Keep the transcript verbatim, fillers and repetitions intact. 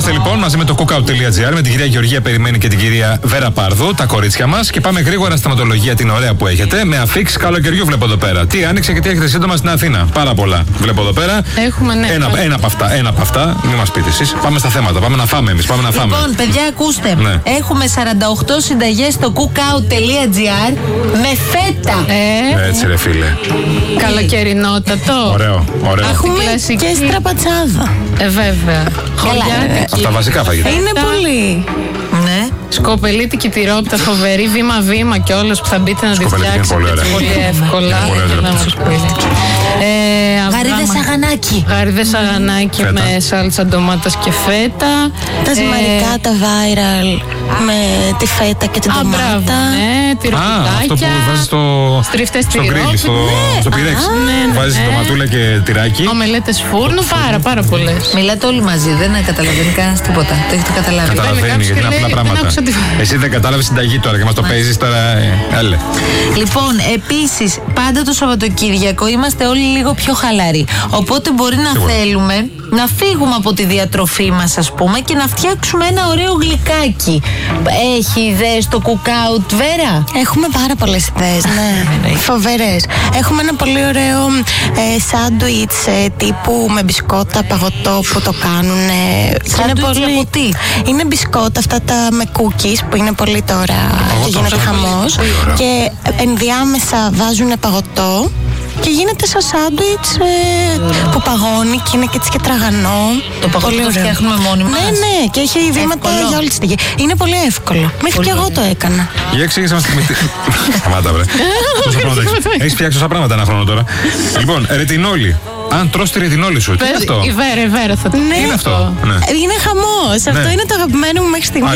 Είμαστε λοιπόν μαζί με το cookout.gr, με την κυρία Γεωργία Περιμένη και την κυρία Βέρα Πάρδου, τα κορίτσια μας. Και πάμε γρήγορα στη σταματολογία την ωραία που έχετε. Με αφίξ καλοκαιριού βλέπω εδώ πέρα. Τι άνοιξε και τι έχετε σύντομα στην Αθήνα. Πάρα πολλά. Βλέπω εδώ πέρα. Έχουμε, ναι. Ένα, ένα από αυτά. Ένα από αυτά. Μην μας πείτε εσείς. Πάμε στα θέματα. Πάμε να φάμε εμείς. Πάμε να φάμε. Λοιπόν, παιδιά, ακούστε. Ναι. Έχουμε σαράντα οκτώ συνταγές στο cookout.gr με φέτα. Ε, Έτσι, ρε φίλε. καλοκαιρινότατο. Ωραίο, ωραίο. Έχουμε κλασική. και στραπατσάδα. Ε, βέβαια. Χωριάτικη. Αυτά βασικά φαγητά. Είναι πολύ. Ναι. Σκοπελίτικη τυρόπιτα, φοβερή, βήμα-βήμα και όλος που θα μπείτε να τη Σκοπελίτικη είναι φτιάξετε πολύ ωραία. πολύ εύκολα. Είναι πολύ ωραία Να τυρόπιτα. μας πείτε. Ε, Γαρίδες αυγά- αγανάκι. Γαρίδες αγανάκι Φέτα. με σάλτσα ντομάτας και φέτα. Τα ζυμαρικά, τα viral με τη φέτα και την Α, μπράβο, ντομάτα. ναι, Α, τυροπιτάκια. αυτό που βάζεις στο. Στριφτές στο γκρίλ, στο, τυρόπιτα. στο πυρέξ. Α, ναι, ναι, Βάζεις ναι. ντοματούλα και τυράκι. Ομελέτες φούρνου, πάρα πάρα πολλές. Μιλάτε όλοι μαζί, δεν καταλαβαίνει κανένα τίποτα. Το έχετε καταλάβει. Καταλαβαίνει κάποιος γιατί και είναι λέει, απλά δεν πράγματα. άκουσα τι- Εσύ δεν κατάλαβες συνταγή τώρα και μας το παίζεις τώρα. ε, Έλε. Λοιπόν, επίσης, πάντα το Σαββατοκύριακο είμαστε όλοι λίγο πιο χαλαροί. Οπότε μπορεί να Σίγουρα. θέλουμε να φύγουμε από τη διατροφή μας, ας πούμε, και να φτιάξουμε ένα ωραίο γλυκάκι. Έχει ιδέες στο cookout, Βέρα? Έχουμε πάρα πολλές ιδέες, ναι. Φοβερές. Έχουμε ένα πολύ ωραίο ε, σάντουιτς ε, τύπου με μπισκότα, παγωτό που το κάνουν. Ε, και είναι Σάντουιτς από τι? Είναι μπισκότα αυτά τα με cookies που είναι πολύ τώρα και γίνεται αυτό. χαμός. Πολύ ωραία. Και ενδιάμεσα βάζουν παγωτό. Και γίνεται σαν σάντουιτς ε, που παγώνει και είναι και έτσι και τραγανό. Το παγωτό Πολύ το ωραίο. φτιάχνουμε μόνοι μας. Ναι, ναι, και έχει βήματα Εύκολο. για όλη τη στιγμή. Είναι πολύ εύκολο. Μέχρι Πολύ και εγώ ωραία. το έκανα. Για εξήγησε μας τη μυτη... Σταμάτα, βρε. Τόσα πράγματα έχεις. Έχεις φτιάξει τόσα πράγματα ένα χρόνο τώρα. Λοιπόν, ρετινόλη. Αν τρως τη ρετινόλη σου, τι είναι αυτό? Η Βέρα, η Βέρα θα το Ναι. Τι είναι αυτό? Ναι. Είναι χαμός. Αυτό Ναι. είναι το αγαπημένο μου μέχρι στιγμής.